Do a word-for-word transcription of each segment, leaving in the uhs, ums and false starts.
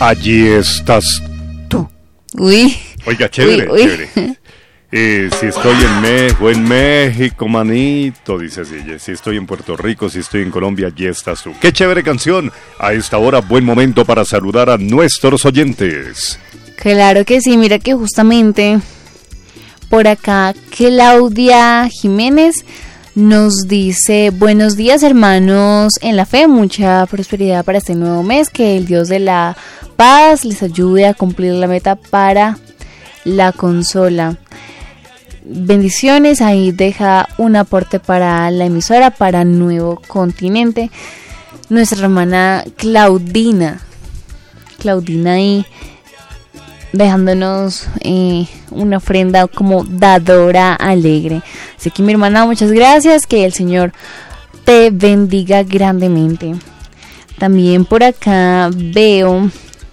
Allí estás tú. Uy. Oiga, chévere, uy, uy. chévere. Eh, si estoy en México, en México, manito, dice así. Si estoy en Puerto Rico, si estoy en Colombia, allí estás tú. ¡Qué chévere canción! A esta hora, buen momento para saludar a nuestros oyentes. Claro que sí, mira que justamente por acá Claudia Jiménez nos dice: buenos días, hermanos en la fe, mucha prosperidad para este nuevo mes, que el Dios de la paz les ayude a cumplir la meta para la consola. Bendiciones, ahí deja un aporte para la emisora, para Nuevo Continente, nuestra hermana Claudina, Claudina ahí dejándonos eh, una ofrenda como dadora alegre. Así que mi hermana, muchas gracias, que el Señor te bendiga grandemente. También por acá veo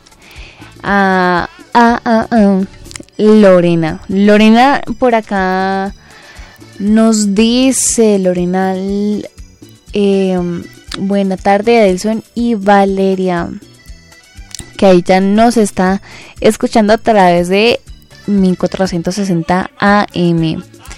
a, a, a, a Lorena. Lorena por acá nos dice, Lorena, eh, buena tarde, Adelson y Valeria, que ahí ya nos está escuchando a través de mil cuatrocientos sesenta A M.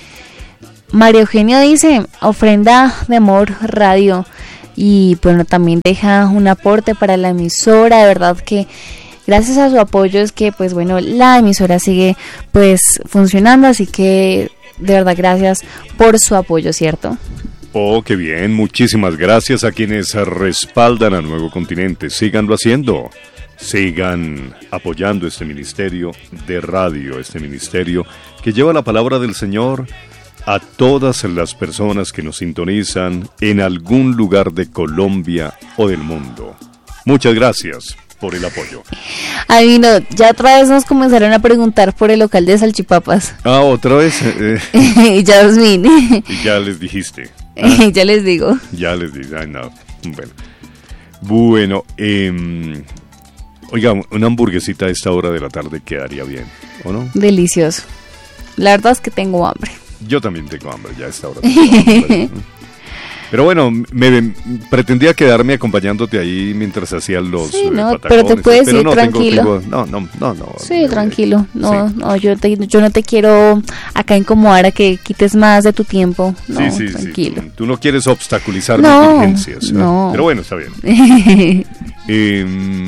María Eugenia dice: ofrenda de amor radio. Y bueno, también deja un aporte para la emisora. De verdad que gracias a su apoyo es que pues bueno, la emisora sigue pues funcionando. Así que de verdad gracias por su apoyo, ¿cierto? Oh, qué bien, muchísimas gracias a quienes respaldan a Nuevo Continente. Síganlo haciendo. Sigan apoyando este ministerio de radio, este ministerio que lleva la palabra del Señor a todas las personas que nos sintonizan en algún lugar de Colombia o del mundo. Muchas gracias por el apoyo. Ay, no, ya otra vez nos comenzaron a preguntar por el local de salchipapas. Ah, otra vez. Eh, y ya os vine. Y ya les dijiste. ¿Ah? Ya les digo. Ya les dije. Ay, no. Bueno, bueno eh, oiga, una hamburguesita a esta hora de la tarde quedaría bien, ¿o no? Delicioso. La verdad es que tengo hambre. Yo también tengo hambre ya a esta hora. Hambre. Pero bueno, me, me pretendía quedarme acompañándote ahí mientras hacían los sí, no, patacones, pero te puedes pero ir no, tranquilo. Tengo, tengo, no, no, no, no. Sí, tranquilo. No, sí. no, yo, te, yo no te quiero acá incomodar a que quites más de tu tiempo. No, sí, sí, tranquilo. Sí. Tú, tú no quieres obstaculizar no, mis diligencias. ¿eh? No. Pero bueno, está bien. eh,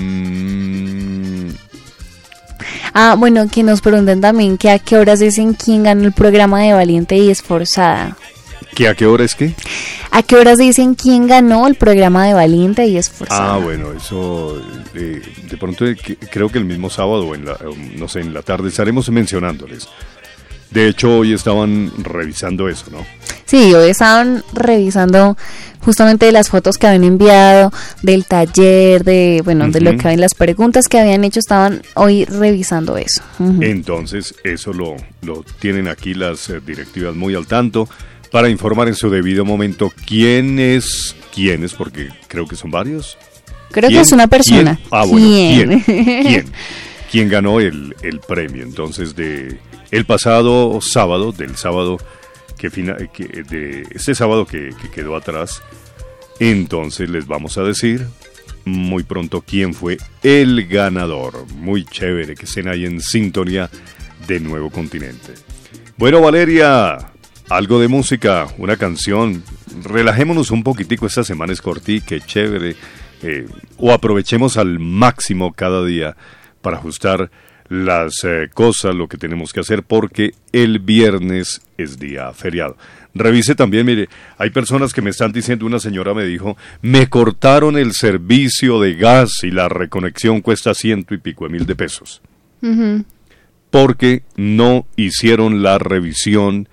Ah, bueno, que nos pregunten también que a qué horas dicen quién ganó el programa de Valiente y Esforzada. ¿Que a qué hora es qué? ¿A qué horas dicen quién ganó el programa de Valiente y Esforzada? Ah, bueno, eso eh, de pronto eh, que, creo que el mismo sábado, en la, no sé, en la tarde estaremos mencionándoles. De hecho, hoy estaban revisando eso, ¿no? Sí, hoy estaban revisando justamente las fotos que habían enviado del taller, de bueno, uh-huh. de lo que habían, las preguntas que habían hecho, estaban hoy revisando eso. Uh-huh. Entonces, eso lo, lo tienen aquí las eh, directivas muy al tanto para informar en su debido momento quién es, quién es, porque creo que son varios. Creo que es una persona. ¿Quién? Ah, bueno, ¿quién? ¿Quién? ¿Quién ganó el, el premio? Entonces, de el pasado sábado, del sábado que, fina, que de este sábado que, que quedó atrás, entonces les vamos a decir muy pronto quién fue el ganador. Muy chévere que estén ahí en sintonía de Nuevo Continente. Bueno, Valeria, algo de música, una canción. Relajémonos un poquitico, esta semana es cortita, qué chévere. Eh, o aprovechemos al máximo cada día para ajustar las eh, cosas, lo que tenemos que hacer, porque el viernes es día feriado. Revise también, mire, hay personas que me están diciendo, una señora me dijo, me cortaron el servicio de gas y la reconexión cuesta ciento y pico de mil de pesos. Uh-huh. Porque no hicieron la revisión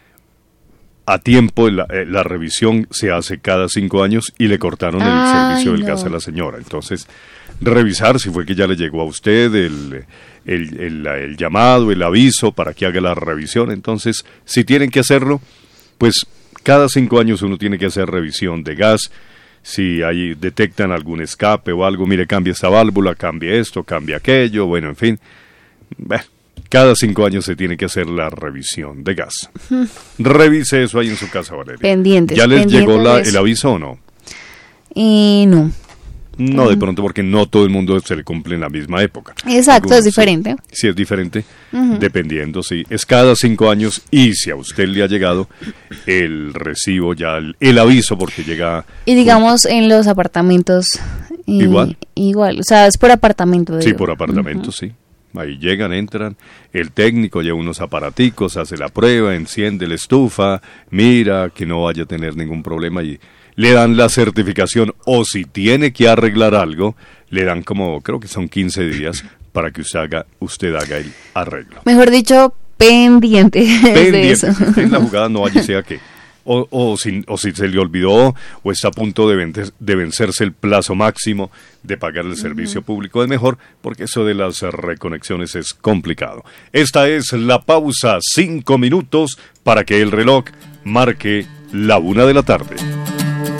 a tiempo. La, eh, la revisión se hace cada cinco años y le cortaron el Ay, servicio del no. gas a la señora. Entonces, revisar si fue que ya le llegó a usted el, el, el, el llamado, el aviso para que haga la revisión. Entonces, si tienen que hacerlo, pues cada cinco años uno tiene que hacer revisión de gas. Si ahí detectan algún escape o algo, mire, cambia esta válvula, cambia esto, cambia aquello, bueno, en fin. Bueno, cada cinco años se tiene que hacer la revisión de gas. Revise eso ahí en su casa, Valeria. Pendientes. ¿Ya les pendientes llegó la, el aviso o no? Eh, no. No, de pronto porque no todo el mundo se le cumple en la misma época. Exacto, Algunos, es diferente. Sí, sí es diferente, uh-huh. dependiendo, sí. Es cada cinco años y si a usted le ha llegado el recibo, ya el, el aviso porque llega... Y digamos con... en los apartamentos... Y, igual. Igual, o sea, es por apartamento. Sí, digo. por apartamento, uh-huh. sí. Ahí llegan, entran, el técnico lleva unos aparaticos, hace la prueba, enciende la estufa, mira que no vaya a tener ningún problema y le dan la certificación, o si tiene que arreglar algo, le dan como, creo que son quince días para que usted haga, usted haga el arreglo. Mejor dicho, pendiente, pendiente de eso. Si en la jugada no vaya sea que... O, o, si, o si se le olvidó o está a punto de, venter, de vencerse el plazo máximo de pagar el uh-huh. servicio público, es mejor porque eso de las reconexiones es complicado. Esta es la pausa, cinco minutos para que el reloj marque la una de la tarde.